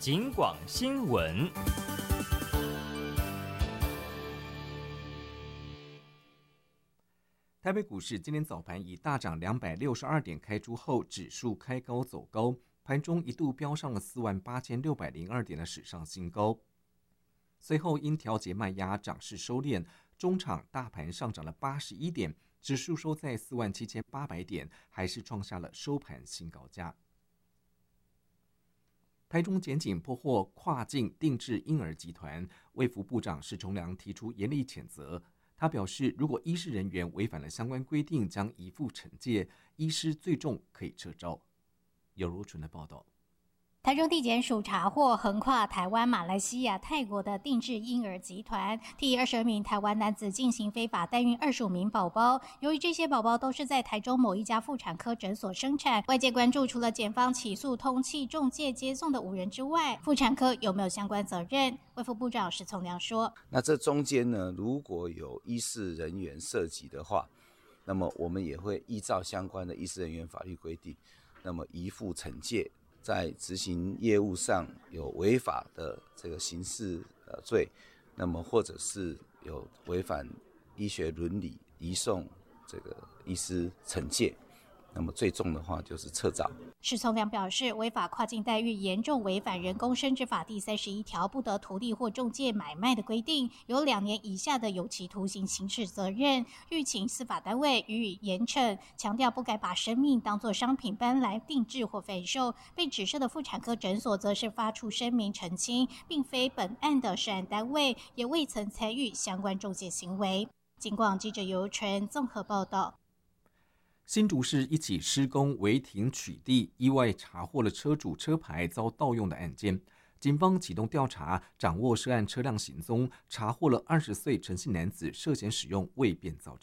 警广新闻。台北股市今天早盘以大涨262点开出后，指数开高走高，盘中一度飙上了48602点的史上新高。随后因调节卖压，涨势收敛，中场大盘上涨了81点，指数收在47800点，还是创下了收盘新高价。台中检警破获跨境定制婴儿集团，卫福部长施崇良提出严厉谴责。他表示，如果医事人员违反了相关规定，将依附惩戒，医师最重可以撤招。有如纯的报道。 台中地检署查获横跨台湾、马来西亚、泰国的定制婴儿集团，替22名台湾男子进行非法代孕25名宝宝。由于这些宝宝都是在台中某一家妇产科诊所生产，外界关注除了检方起诉通缉、仲介、接送的5人之外，妇产科有没有相关责任？卫福部长施崇良说：“ 那这中间呢，如果有医事人员涉及的话，那么我们也会依照相关的医事人员法律规定，那么依附惩戒。”在执行业务上有违法的这个刑事罪，那么或者是有违反医学伦理，移送这个医师惩戒，那么最重的话就是撤照。 施崇良表示，违法跨境代孕严重违反人工生殖法第31条不得图利或仲介买卖的规定，有2年以下的有期徒刑刑事责任，欲请司法单位予以严惩，强调不该把生命当作商品般来定制或贩售。被指涉的妇产科诊所则是发出声明澄清，并非本案的涉案单位，也未曾参与相关仲介行为。警广记者尤纯综合报道。 新竹市一起施工违停取缔，意外查获了车主车牌遭盗用的案件。警方启动调查，掌握涉案车辆行踪，查获了20岁陈姓男子涉嫌使用未变造